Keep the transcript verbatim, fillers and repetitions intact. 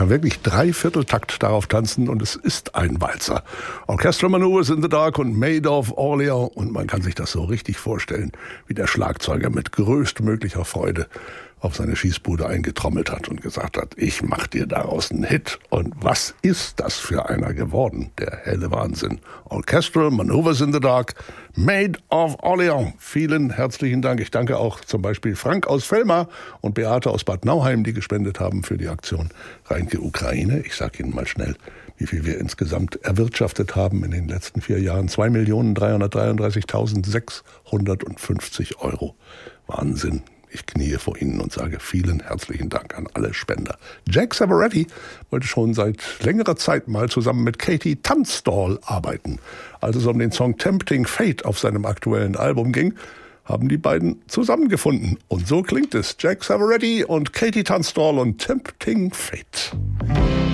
kann wirklich Dreivierteltakt darauf tanzen und es ist ein Walzer. Orchestral Maneuvers in the Dark und Maid of Orleans und man kann sich das so richtig vorstellen, wie der Schlagzeuger mit größtmöglicher Freude auf seine Schießbude eingetrommelt hat und gesagt hat, ich mach dir daraus einen Hit. Und was ist das für einer geworden? Der helle Wahnsinn. Orchestral Maneuvers in the Dark, Maid of Orleans. Vielen herzlichen Dank. Ich danke auch zum Beispiel Frank aus Velmar und Beate aus Bad Nauheim, die gespendet haben für die Aktion Reinke Ukraine. Ich sage Ihnen mal schnell, wie viel wir insgesamt erwirtschaftet haben in den letzten vier Jahren. zwei Millionen dreihundertdreiunddreißigtausendsechshundertfünfzig Euro. Wahnsinn. Ich kniee vor Ihnen und sage vielen herzlichen Dank an alle Spender. Jack Savoretti wollte schon seit längerer Zeit mal zusammen mit Katie Tunstall arbeiten. Als es um den Song Tempting Fate auf seinem aktuellen Album ging, haben die beiden zusammengefunden. Und so klingt es. Jack Savoretti und Katie Tunstall und Tempting Fate.